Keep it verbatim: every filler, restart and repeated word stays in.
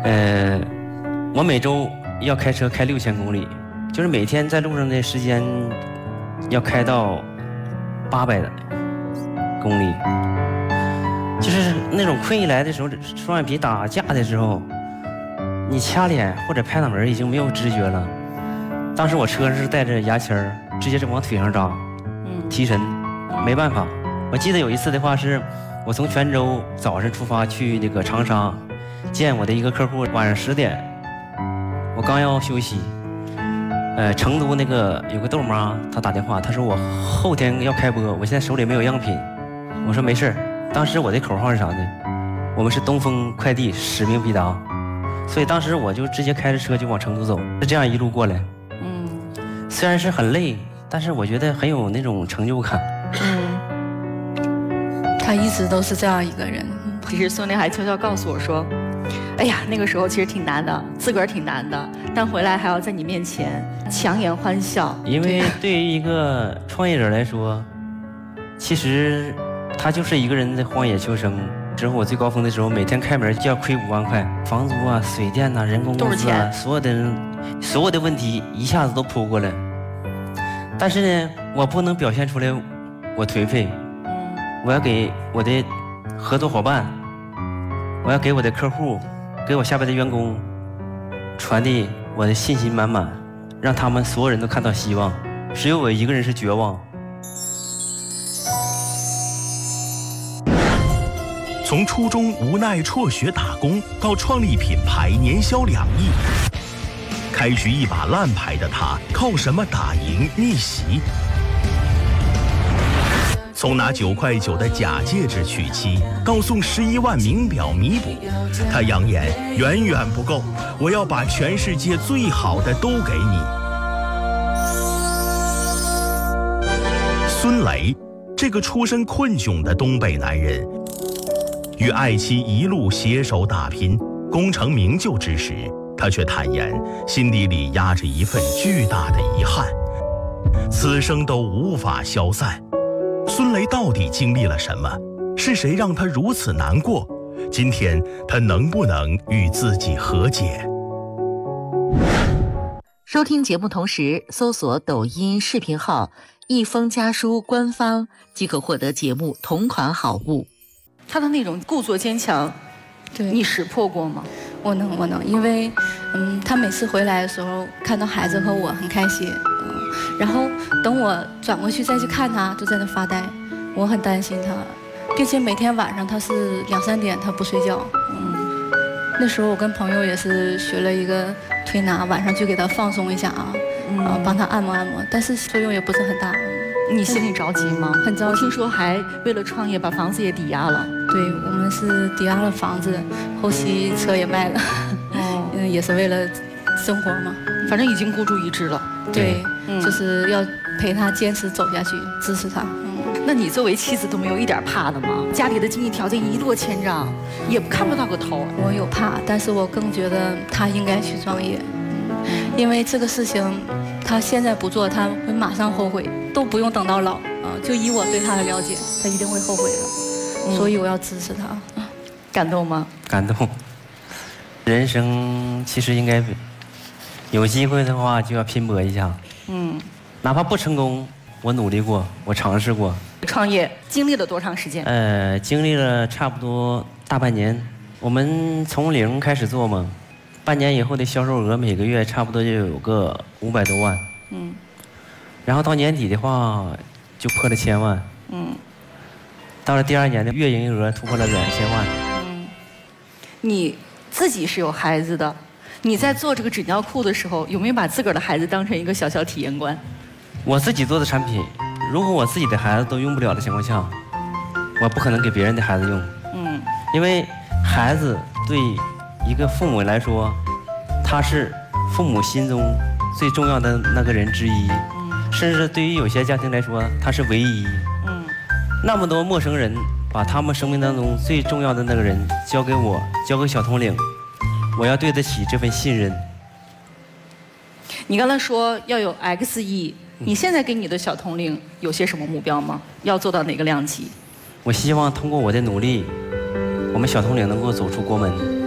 呃，我每周要开车开六千公里，就是每天在路上的时间要开到八百公里。就是那种困意来的时候，双眼皮打架的时候，你掐脸或者拍脑门已经没有知觉了。当时我车上是带着牙签儿，直接就往腿上扎，提神，没办法。我记得有一次的话是，我从泉州早上出发去那个长沙，见我的一个客户，晚上十点，我刚要休息，呃，成都那个有个豆妈，她打电话，她说我后天要开播，我现在手里没有样品。我说没事，当时我的口号是啥呢？我们是东风快递，使命必达。所以当时我就直接开着车就往成都走，是这样一路过来。嗯，虽然是很累，但是我觉得很有那种成就感。 嗯，他一直都是这样一个人。 其实孙俪还悄悄告诉我说，哎呀，那个时候其实挺难的，自个儿挺难的，但回来还要在你面前强颜欢笑。 因为对于一个创业者来说，其实他就是一个人在荒野求生。之后我最高峰的时候，每天开门就要亏五万块，房租啊、水电呐、啊、人工工资啊，所有的人、所有的问题一下子都扑过来。但是呢，我不能表现出来我颓废，我要给我的合作伙伴，我要给我的客户，给我下边的员工传递我的信心满满，让他们所有人都看到希望。只有我一个人是绝望。 从初中无奈辍学打工，到创立品牌年销两亿，开局一把烂牌的他，靠什么打赢逆袭？从拿九块九的假戒指娶妻，到送十一万名表弥补，他扬言远远不够，我要把全世界最好的都给你。孙雷，这个出身困窘的东北男人，与爱妻一路携手打拼，功成名就之时，他却坦言心底里压着一份巨大的遗憾，此生都无法消散。孙雷到底经历了什么？是谁让他如此难过？今天他能不能与自己和解？ 收听节目同时搜索抖音视频号一封家书官方，即可获得节目同款好物。 他的那种故作坚强，对你识破过吗？ 我能，我能，因为，嗯，他每次回来的时候，看到孩子和我很开心，嗯，然后等我转过去再去看他，就在那发呆，我很担心他，并且每天晚上他是两三点他不睡觉，嗯，那时候我跟朋友也是学了一个推拿，晚上就给他放松一下啊，嗯，啊，帮他按摩按摩，但是作用也不是很大。 你心里着急吗？ 很着急。 我听说还为了创业把房子也抵押了。 对，我们是抵押了房子，后期车也卖了，哦，嗯，也是为了生活嘛。 反正已经孤注一掷了。 对，嗯，就是要陪他坚持走下去，支持他。嗯， 那你作为妻子都没有一点怕的吗？家里的经济条件一落千丈，也看不到个头。 我有怕，但是我更觉得他应该去创业，嗯，因为这个事情，他现在不做，他会马上后悔。都不用等到老啊！就以我对他的了解，他一定会后悔的，嗯，所以我要支持他。 感动吗？ 感动。人生其实应该有机会的话就要拼搏一下，嗯，哪怕不成功，我努力过，我尝试过。 创业经历了多长时间？ 呃，经历了差不多大半年。我们从零开始做嘛，半年以后的销售额每个月差不多就有个五百多万，嗯。然后到年底的话，就破了千万。嗯。到了第二年的月营业额突破了两千万。 嗯。你自己是有孩子的，你在做这个纸尿裤的时候，有没有把自个儿的孩子当成一个小小体验官？ 我自己做的产品，如果我自己的孩子都用不了的情况下，我不可能给别人的孩子用。嗯。因为孩子对一个父母来说，他是父母心中最重要的那个人之一。甚至对于有些家庭来说，他是唯一。嗯，那么多陌生人把他们生命当中最重要的那个人交给我，交给小统领，我要对得起这份信任。 你刚才说要有 X 亿，你现在给你的小统领有些什么目标吗？要做到哪个量级？ 我希望通过我的努力，我们小统领能够走出国门。